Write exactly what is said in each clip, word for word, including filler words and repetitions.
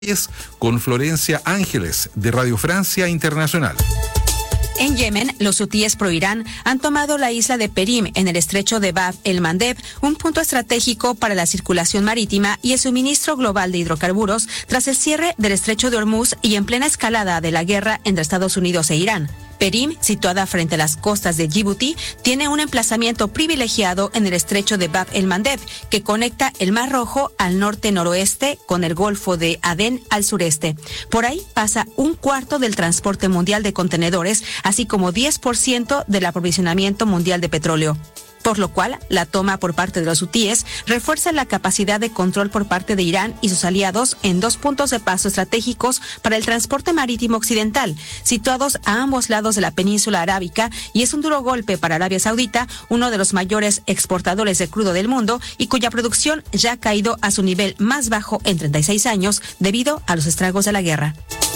con Florencia Ángeles de Radio Francia Internacional. En Yemen, los hutíes pro-Irán han tomado la isla de Perim en el estrecho de Bab el-Mandeb, un punto estratégico para la circulación marítima y el suministro global de hidrocarburos tras el cierre del estrecho de Hormuz y en plena escalada de la guerra entre Estados Unidos e Irán. Perim, situada frente a las costas de Djibouti, tiene un emplazamiento privilegiado en el estrecho de Bab el-Mandeb, que conecta el Mar Rojo al norte-noroeste con el Golfo de Adén al sureste. Por ahí pasa un cuarto del transporte mundial de contenedores, así como diez por ciento del aprovisionamiento mundial de petróleo. Por lo cual, la toma por parte de los hutíes refuerza la capacidad de control por parte de Irán y sus aliados en dos puntos de paso estratégicos para el transporte marítimo occidental, situados a ambos lados de la península arábica, y es un duro golpe para Arabia Saudita, uno de los mayores exportadores de crudo del mundo y cuya producción ya ha caído a su nivel más bajo en treinta y seis años debido a los estragos de la guerra.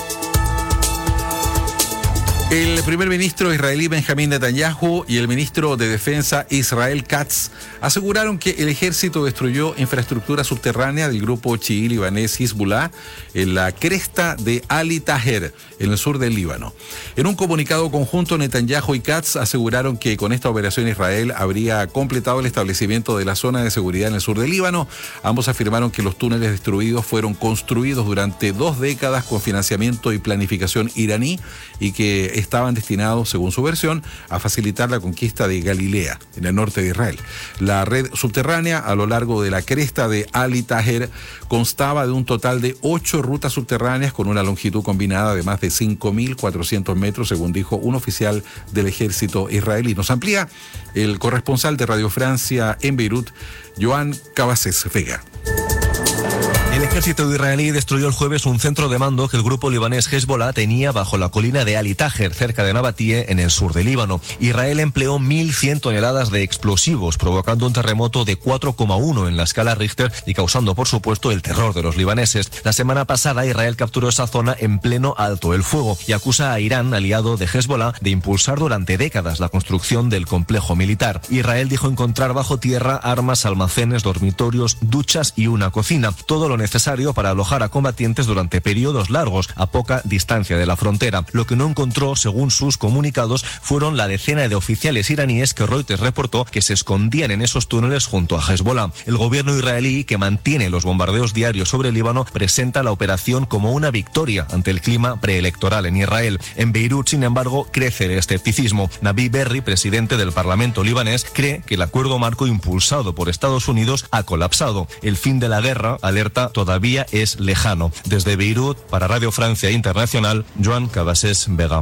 El primer ministro israelí Benjamín Netanyahu y el ministro de Defensa Israel Katz aseguraron que el ejército destruyó infraestructura subterránea del grupo chií libanés Hezbollah en la cresta de Ali Taher, en el sur del Líbano. En un comunicado conjunto, Netanyahu y Katz aseguraron que con esta operación Israel habría completado el establecimiento de la zona de seguridad en el sur del Líbano. Ambos afirmaron que los túneles destruidos fueron construidos durante dos décadas con financiamiento y planificación iraní y que estaban destinados, según su versión, a facilitar la conquista de Galilea, en el norte de Israel. La red subterránea a lo largo de la cresta de Ali Taher constaba de un total de ocho rutas subterráneas con una longitud combinada de más de cinco mil cuatrocientos metros, según dijo un oficial del ejército israelí. Nos amplía el corresponsal de Radio Francia en Beirut, Joan Cabasés Vega. El ejército israelí destruyó el jueves un centro de mando que el grupo libanés Hezbollah tenía bajo la colina de Ali Taher, cerca de Nabatie, en el sur del Líbano. Israel empleó mil cien toneladas de explosivos, provocando un terremoto de cuatro coma uno en la escala Richter y causando, por supuesto, el terror de los libaneses. La semana pasada, Israel capturó esa zona en pleno alto el fuego y acusa a Irán, aliado de Hezbollah, de impulsar durante décadas la construcción del complejo militar. Israel dijo encontrar bajo tierra armas, almacenes, dormitorios, duchas y una cocina. Todo lo necesario para alojar a combatientes durante periodos largos a poca distancia de la frontera. Lo que no encontró, según sus comunicados, fueron la decena de oficiales iraníes que Reuters reportó que se escondían en esos túneles junto a Hezbollah. El gobierno israelí, que mantiene los bombardeos diarios sobre el Líbano, presenta la operación como una victoria ante el clima preelectoral en Israel. En Beirut, sin embargo, crece el escepticismo. Nabi Berri, presidente del Parlamento libanés, cree que el acuerdo marco impulsado por Estados Unidos ha colapsado. El fin de la guerra, alerta, todavía es lejano. Desde Beirut, para Radio Francia Internacional, Joan Cabasés Vega.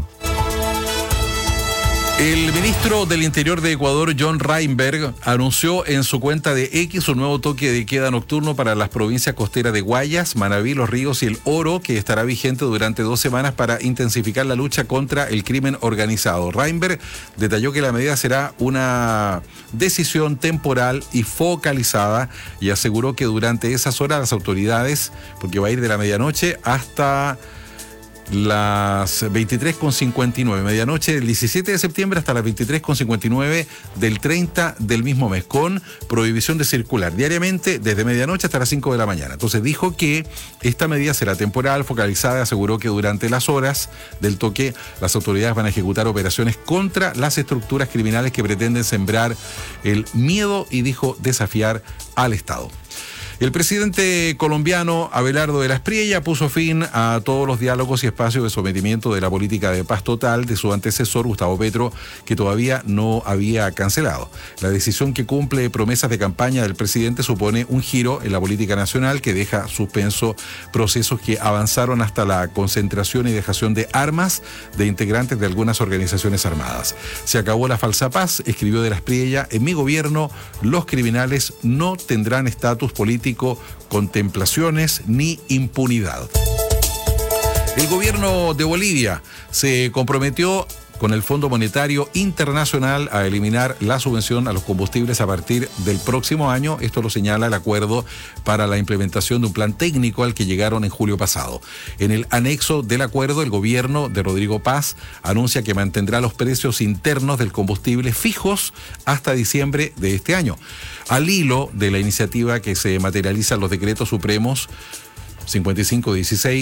El ministro del Interior de Ecuador, John Reinberg, anunció en su cuenta de X un nuevo toque de queda nocturno para las provincias costeras de Guayas, Manabí, Los Ríos y El Oro, que estará vigente durante dos semanas para intensificar la lucha contra el crimen organizado. Reinberg detalló que la medida será una decisión temporal y focalizada y aseguró que durante esas horas las autoridades, porque va a ir de la medianoche hasta las veintitrés con cincuenta y nueve, medianoche del diecisiete de septiembre hasta las veintitrés con cincuenta y nueve del treinta del mismo mes, con prohibición de circular diariamente desde medianoche hasta las cinco de la mañana. Entonces dijo que esta medida será temporal, focalizada, aseguró que durante las horas del toque las autoridades van a ejecutar operaciones contra las estructuras criminales que pretenden sembrar el miedo y dijo desafiar al Estado. El presidente colombiano Abelardo de la Espriella puso fin a todos los diálogos y espacios de sometimiento de la política de paz total de su antecesor Gustavo Petro, que todavía no había cancelado. La decisión, que cumple promesas de campaña del presidente, supone un giro en la política nacional que deja suspenso procesos que avanzaron hasta la concentración y dejación de armas de integrantes de algunas organizaciones armadas. Se acabó la falsa paz, escribió de la Espriella. En mi gobierno, los criminales no tendrán estatus político, contemplaciones ni impunidad. El gobierno de Bolivia se comprometió con el Fondo Monetario Internacional a eliminar la subvención a los combustibles a partir del próximo año. Esto lo señala el acuerdo para la implementación de un plan técnico al que llegaron en julio pasado. En el anexo del acuerdo, el gobierno de Rodrigo Paz anuncia que mantendrá los precios internos del combustible fijos hasta diciembre de este año. Al hilo de la iniciativa que se materializa en los decretos supremos cincuenta y cinco dieciséis